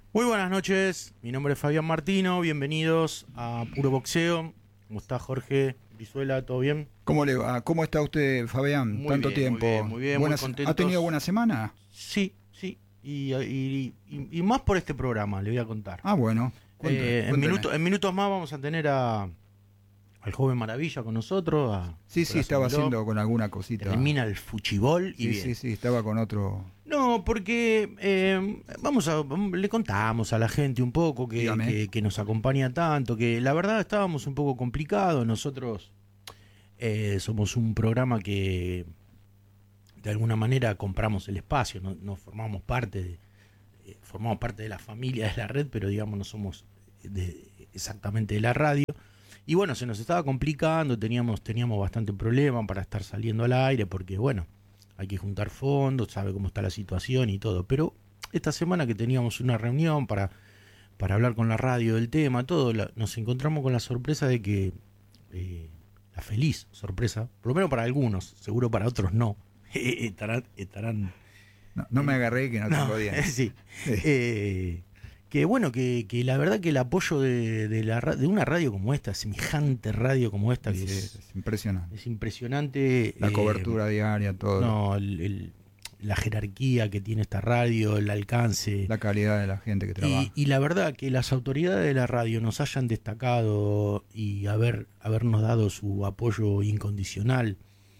Muy buenas noches, mi nombre es Fabián Martino, bienvenidos a Puro Boxeo. ¿Cómo está Jorge Brizuela? ¿Todo bien? ¿Cómo le va? ¿Cómo está usted, Fabián? Muy Tanto bien, tiempo. muy bien, muy Buenas, contentos. ¿Ha tenido buena semana? Sí, sí, y más por este programa, le voy a contar. Ah, bueno. En minutos más vamos a tener al joven Maravilla con nosotros. Sí, estaba Miló. haciendo con alguna cosita. Termina el fuchibol y bien. Sí, estaba con otro. No, porque le contamos a la gente un poco que nos acompaña tanto, que la verdad estábamos un poco complicados. Nosotros somos un programa que de alguna manera compramos el espacio, no formamos parte de la familia de la red, pero digamos no somos exactamente de la radio. Y bueno, se nos estaba complicando, teníamos bastante problema para estar saliendo al aire, porque bueno, hay que juntar fondos, sabe cómo está la situación y todo. Pero esta semana que teníamos una reunión para hablar con la radio del tema, todo, nos encontramos con la sorpresa de que, la feliz sorpresa, por lo menos para algunos, seguro para otros no, estarán No me agarré que no tengo días. Sí. Que bueno, que la verdad que el apoyo de una radio como esta, semejante radio como esta, que es impresionante. Es impresionante. La cobertura diaria, todo. No, la jerarquía que tiene esta radio, el alcance. La calidad de la gente que trabaja. Y la verdad que las autoridades de la radio nos hayan destacado y habernos dado su apoyo incondicional,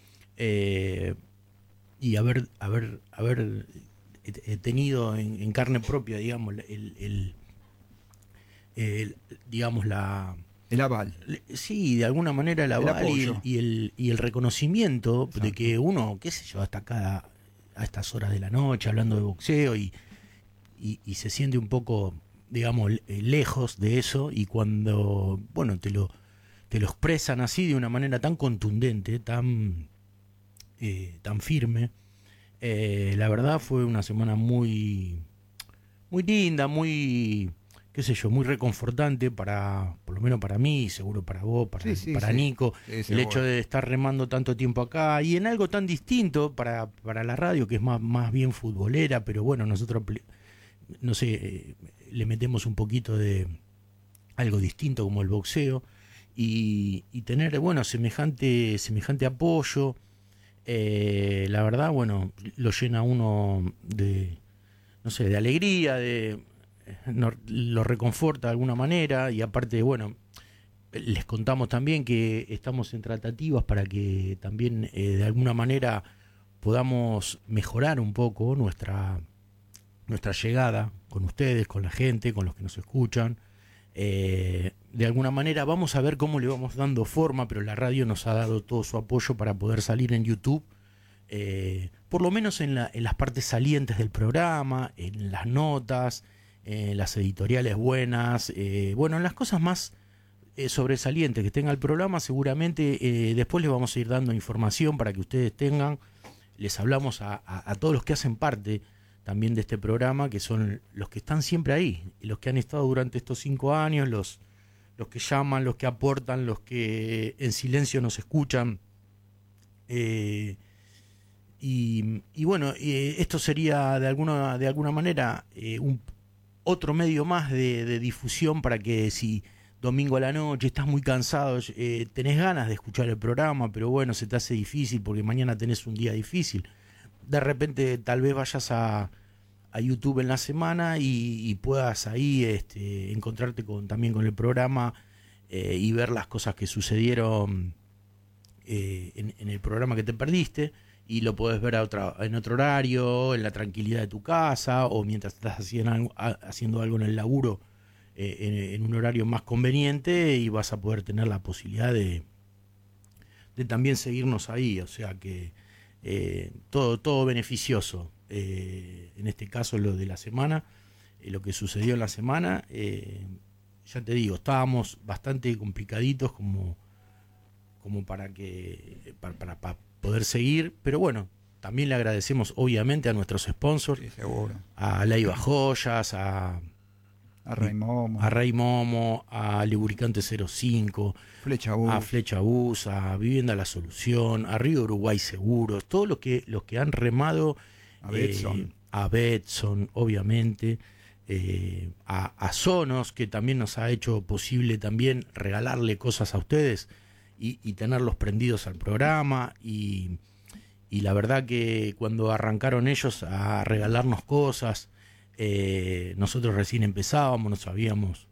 y haber tenido en carne propia, digamos, digamos el aval. Sí, de alguna manera el aval y el reconocimiento. Exacto. De que uno, qué sé yo, hasta acá a estas horas de la noche hablando de boxeo y se siente un poco, digamos, lejos de eso, y cuando, bueno, te lo expresan así de una manera tan contundente, tan firme. La verdad fue una semana muy linda, muy, qué sé yo, muy reconfortante por lo menos para mí, seguro para vos, para Nico, el hecho de estar remando tanto tiempo acá y en algo tan distinto para la radio, que es más bien futbolera, pero bueno, nosotros, no sé, le metemos un poquito de algo distinto como el boxeo, y tener, bueno, semejante apoyo. La verdad, bueno, lo llena uno de, no sé, de alegría, lo reconforta de alguna manera, y aparte, bueno, les contamos también que estamos en tratativas para que también de alguna manera podamos mejorar un poco nuestra llegada con ustedes, con la gente, con los que nos escuchan. De alguna manera vamos a ver cómo le vamos dando forma, pero la radio nos ha dado todo su apoyo para poder salir en YouTube, por lo menos en las partes salientes del programa, en las notas, en las editoriales buenas, bueno, en las cosas más sobresalientes que tenga el programa. Seguramente después les vamos a ir dando información para que ustedes tengan. Les hablamos a todos los que hacen parte también de este programa, que son los que están siempre ahí, y los que han estado durante estos 5 años, los que llaman, los que aportan, los que en silencio nos escuchan. Y bueno, esto sería de alguna manera otro medio más de difusión, para que si domingo a la noche estás muy cansado, tenés ganas de escuchar el programa, pero bueno, se te hace difícil porque mañana tenés un día difícil, de repente tal vez vayas a YouTube en la semana y puedas ahí encontrarte también con el programa, y ver las cosas que sucedieron en el programa que te perdiste, y lo podés ver en otro horario, en la tranquilidad de tu casa, o mientras estás haciendo algo en el laburo, en un horario más conveniente, y vas a poder tener la posibilidad de también seguirnos ahí. O sea que todo beneficioso. En este caso lo de la semana, lo que sucedió en la semana, ya te digo, estábamos bastante complicaditos como para poder seguir, pero bueno, también le agradecemos obviamente a nuestros sponsors, sí, seguro, a Leiva Joyas, a Rey Momo, a Lubricante 05, a Flecha Bus, a Vivienda La Solución, a Río Uruguay Seguros, todos los que han remado, a Betson obviamente, a Sonos, que también nos ha hecho posible también regalarle cosas a ustedes y tenerlos prendidos al programa, y la verdad que cuando arrancaron ellos a regalarnos cosas, nosotros recién empezábamos, no sabíamos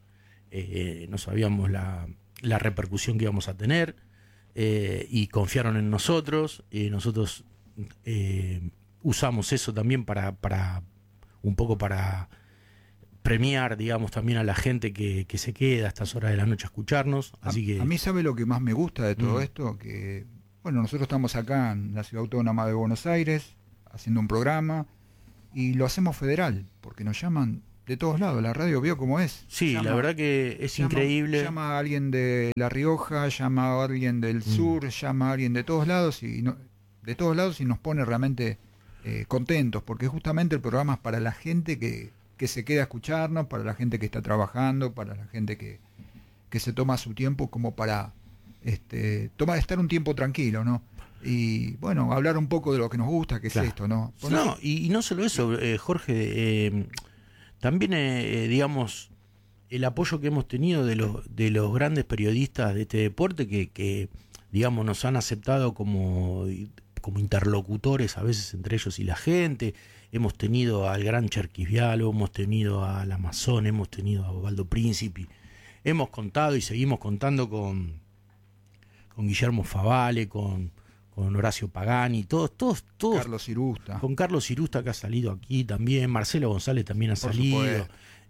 la repercusión que íbamos a tener, y confiaron en nosotros, y nosotros usamos eso también para un poco para premiar, digamos, también a la gente que se queda a estas horas de la noche a escucharnos. Así que a mí, ¿sabe lo que más me gusta de todo esto? Que, bueno, nosotros estamos acá en la Ciudad Autónoma de Buenos Aires haciendo un programa y lo hacemos federal, porque nos llaman de todos lados. La radio vio cómo es. Sí, la verdad que es increíble. Llama a alguien de La Rioja, llama a alguien del sur, llama a alguien de todos lados y nos pone realmente contentos, porque justamente el programa es para la gente que se queda a escucharnos, para la gente que está trabajando, para la gente que se toma su tiempo como para estar un tiempo tranquilo, ¿no? Y bueno, hablar un poco de lo que nos gusta, que es esto, ¿no? No, y no solo eso, Jorge, también, digamos, el apoyo que hemos tenido de los grandes periodistas de este deporte que digamos, nos han aceptado como interlocutores a veces entre ellos y la gente. Hemos tenido al gran Cherquisvialo, hemos tenido al Amazon, hemos tenido a Osvaldo Príncipe, hemos contado y seguimos contando con Guillermo Favale, con Horacio Pagani, todos. Carlos Irusta. Con Carlos Irusta, que ha salido aquí también, Marcelo González también ha salido.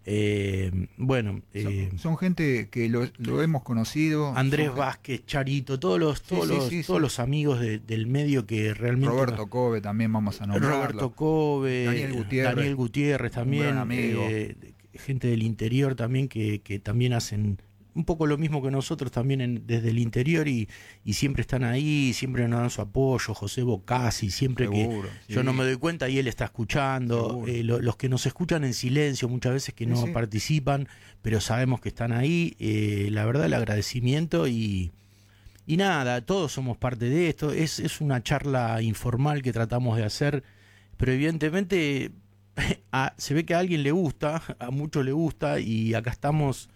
Son gente que lo hemos conocido. Andrés Vázquez, Charito, todos los amigos del medio que realmente... Roberto Cove también vamos a nombrarlo. Roberto Cove, Daniel Gutiérrez también, gente del interior también que también hacen un poco lo mismo que nosotros también desde el interior y siempre están ahí, siempre nos dan su apoyo. José Bocasi, siempre seguro, que yo no me doy cuenta y él está escuchando, los que nos escuchan en silencio muchas veces que no participan, pero sabemos que están ahí, la verdad el agradecimiento y nada, todos somos parte de esto, es una charla informal que tratamos de hacer, pero evidentemente se ve que a alguien le gusta, a muchos le gusta y acá estamos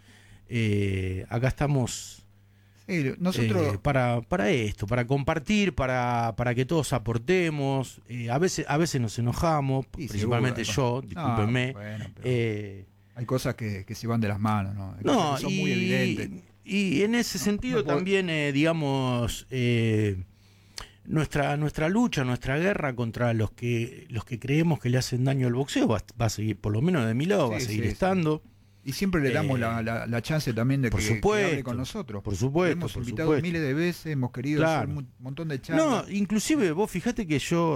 nosotros para esto, para compartir, para que todos aportemos. A veces nos enojamos, principalmente yo, discúlpenme. Hay cosas que se van de las manos, ¿no? Que son muy evidentes. Y en ese sentido también, digamos, nuestra lucha, nuestra guerra contra los que creemos que le hacen daño al boxeo va a seguir, por lo menos de mi lado, va a seguir estando. Y siempre le damos la chance también de que hable con nosotros. Por supuesto. Hemos invitado miles de veces, hemos querido hacer un montón de charlas. No, inclusive vos fijate que yo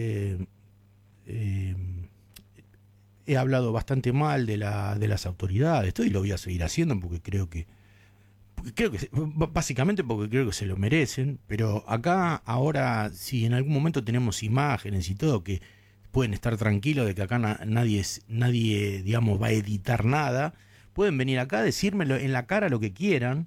he hablado bastante mal de las autoridades, esto y lo voy a seguir haciendo porque creo que básicamente porque creo que se lo merecen, pero acá ahora si en algún momento tenemos imágenes y todo que pueden estar tranquilos de que acá nadie, digamos, va a editar nada. Pueden venir acá a decírmelo en la cara lo que quieran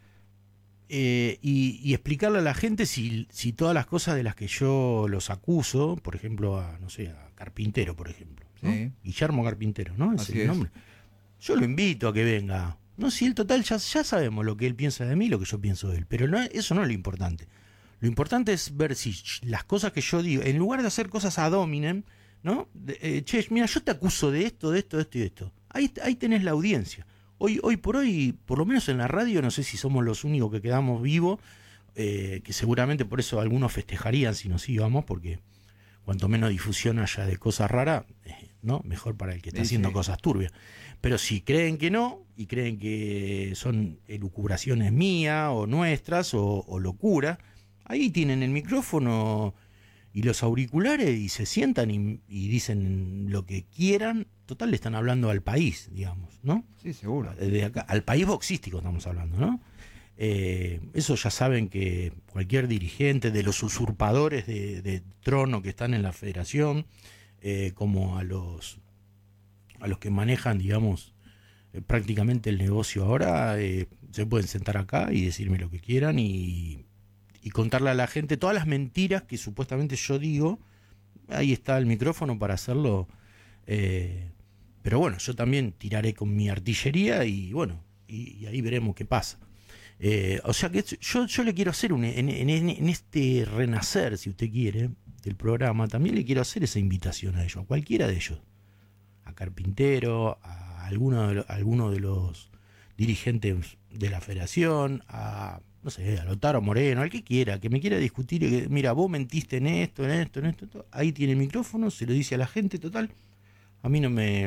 y explicarle a la gente si todas las cosas de las que yo los acuso, por ejemplo, a Carpintero, por ejemplo, ¿no? Sí. Guillermo Carpintero, ¿no? Ese es el nombre. Yo lo invito a que venga. No, si el total ya sabemos lo que él piensa de mí, lo que yo pienso de él, pero eso no es lo importante. Lo importante es ver si las cosas que yo digo, en lugar de hacer cosas ad hominem, ¿no? Mira, yo te acuso de esto y esto. Ahí tenés la audiencia. Hoy por hoy, por lo menos en la radio, no sé si somos los únicos que quedamos vivos, que seguramente por eso algunos festejarían si nos íbamos, porque cuanto menos difusión haya de cosas raras, ¿no? Mejor para el que está haciendo cosas turbias. Pero si creen que no, y creen que son elucubraciones mías o nuestras o locura, ahí tienen el micrófono y los auriculares y se sientan y dicen lo que quieran. Total, le están hablando al país, digamos, ¿no? Sí, seguro. De acá, al país boxístico estamos hablando, ¿no? Eso ya saben que cualquier dirigente de los usurpadores de trono que están en la federación, como a los que manejan, digamos, prácticamente el negocio ahora, se pueden sentar acá y decirme lo que quieran y contarle a la gente todas las mentiras que supuestamente yo digo. Ahí está el micrófono para hacerlo pero bueno, yo también tiraré con mi artillería y bueno, y ahí veremos qué pasa. O sea que yo le quiero hacer en este renacer, si usted quiere, del programa, también le quiero hacer esa invitación a ellos, a cualquiera de ellos, a Carpintero, a alguno de los dirigentes de la federación, a, no sé, a Lautaro Moreno, al que quiera, que me quiera discutir, que, mira, vos mentiste en esto, ahí tiene el micrófono, se lo dice a la gente, total, a mí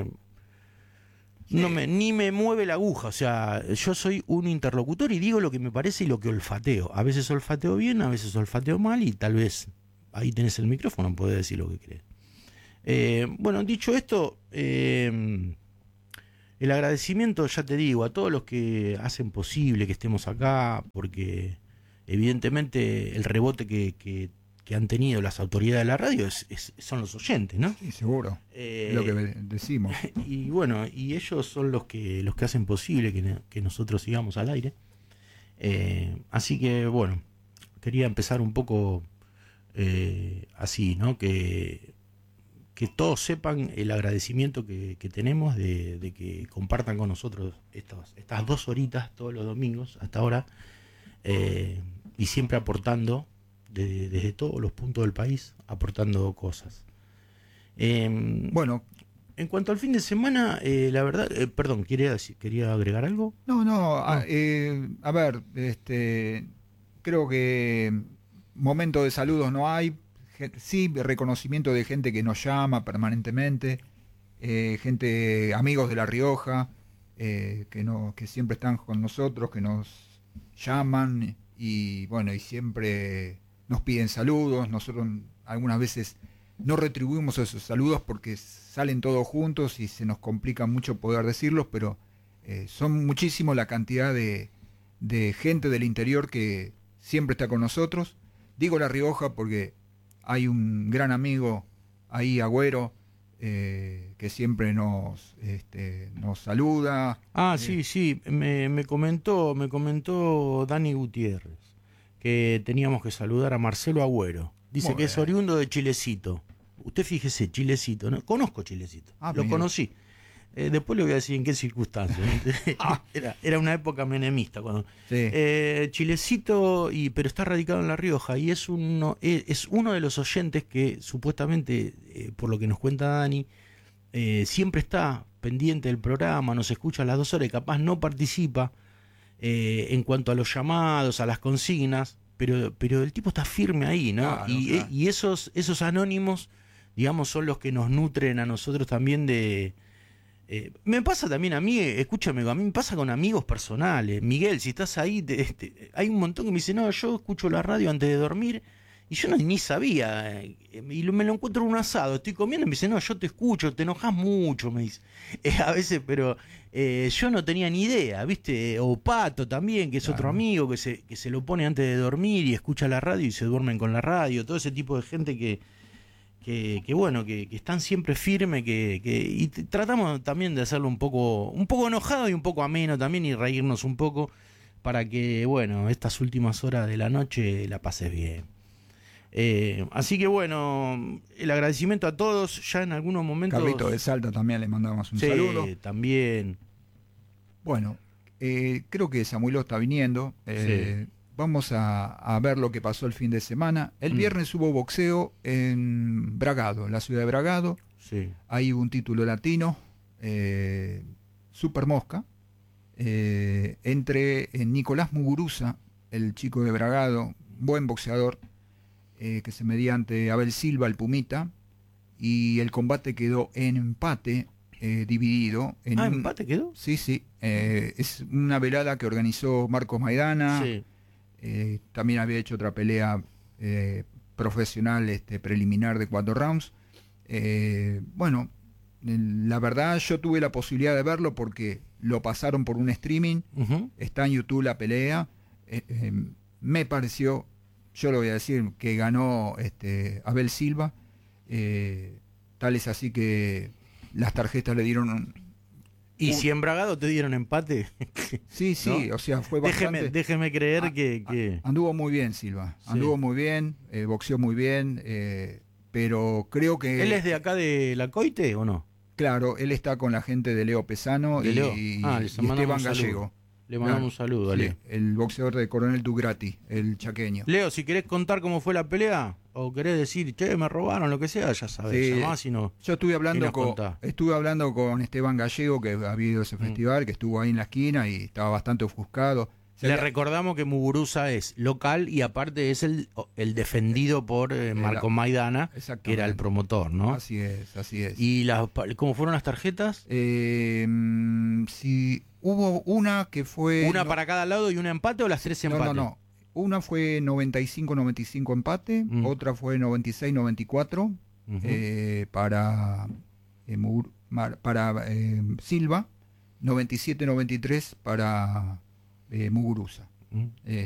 ni me mueve la aguja, o sea, yo soy un interlocutor y digo lo que me parece y lo que olfateo. A veces olfateo bien, a veces olfateo mal y tal vez ahí tenés el micrófono, podés decir lo que querés. Bueno, dicho esto, el agradecimiento, ya te digo, a todos los que hacen posible que estemos acá, porque evidentemente el rebote que han tenido las autoridades de la radio son los oyentes, ¿no? Sí, seguro. Es lo que decimos. Y bueno, y ellos son los que hacen posible que nosotros sigamos al aire. Así que bueno, quería empezar un poco así, ¿no? Que todos sepan el agradecimiento que tenemos de que compartan con nosotros estas 2 horitas todos los domingos hasta ahora, y siempre aportando desde todos los puntos del país, aportando cosas. Bueno, en cuanto al fin de semana, la verdad, perdón, ¿quería agregar algo? No. A ver, creo que momento de saludos no hay. Sí, reconocimiento de gente que nos llama permanentemente, gente, amigos de La Rioja, que siempre están con nosotros, que nos llaman y bueno, y siempre nos piden saludos. Nosotros algunas veces no retribuimos esos saludos porque salen todos juntos y se nos complica mucho poder decirlos, pero son muchísimo la cantidad de gente del interior que siempre está con nosotros. Digo La Rioja porque hay un gran amigo ahí, Agüero, que siempre nos saluda. Sí, me comentó Dani Gutiérrez que teníamos que saludar a Marcelo Agüero. Dice que es oriundo de Chilecito. Usted fíjese, Chilecito, ¿no? Conozco Chilecito, lo conocí. Después le voy a decir en qué circunstancias. Era una época menemista. Sí. Chilecito, pero está radicado en La Rioja y es uno de los oyentes que supuestamente, por lo que nos cuenta Dani, siempre está pendiente del programa, nos escucha a las 2 horas y capaz no participa en cuanto a los llamados, a las consignas, pero el tipo está firme ahí, ¿no? Claro, claro. Y esos anónimos, digamos, son los que nos nutren a nosotros también de... me pasa también a mí, escúchame, a mí me pasa con amigos personales. Miguel, si estás ahí, hay un montón que me dicen, no, yo escucho la radio antes de dormir, y yo ni sabía, y me lo encuentro en un asado, estoy comiendo y me dice, no, yo te escucho, te enojas mucho, me dice. A veces, pero yo no tenía ni idea, ¿viste? O Pato también, que es otro amigo que se lo pone antes de dormir y escucha la radio y se duermen con la radio, todo ese tipo de gente que bueno, que están siempre firmes, y tratamos también de hacerlo un poco enojado y un poco ameno también, y reírnos un poco para que, bueno, estas últimas horas de la noche la pases bien. Así que bueno, el agradecimiento a todos. Ya en algunos momentos, Carlito de Salta también le mandamos un saludo. También. Bueno, creo que Samuel está viniendo. Vamos a ver lo que pasó el fin de semana. El viernes hubo boxeo en Bragado, en la ciudad de Bragado. Sí. Hay un título latino, Super Mosca, entre Nicolás Muguruza, el chico de Bragado, buen boxeador, que se medía ante Abel Silva, el Pumita, y el combate quedó en empate, dividido. ¿Empate quedó? Sí. Es una velada que organizó Marcos Maidana. Sí. También había hecho otra pelea profesional, preliminar de 4 rounds. Bueno, la verdad yo tuve la posibilidad de verlo porque lo pasaron por un streaming. Está en YouTube la pelea. Me pareció, yo lo voy a decir, que ganó Abel Silva. Tal es así que las tarjetas le dieron... ¿Y si en Bragado te dieron empate? Sí, ¿no? O sea, fue bastante... Déjeme creer que... Anduvo muy bien Silva, anduvo muy bien, boxeó muy bien, pero creo que... ¿Él es de acá de La Coite o no? Claro, él está con la gente de Leo Pesano ¿De Leo? y Esteban Gallego. Le mandamos un saludo, Sí, Leo. el boxeador de Coronel Tugrati, el chaqueño. Leo, si querés contar cómo fue la pelea, o querés decir, che, me robaron, lo que sea, ya sabés, Sí, llamás y no. Yo estuve hablando con Esteban Gallego, que ha habido ese festival, que estuvo ahí en la esquina y estaba bastante ofuscado. Le recordamos que Muguruza es local y aparte es el defendido por Marco Maidana, que era el promotor, ¿no? Así es, así es. ¿Y cómo fueron las tarjetas? Sí, hubo una que fue... ¿Una para cada lado y un empate o las tres empates? No. Una fue 95-95 empate, otra fue 96-94 para Silva, 97-93 para Muguruza.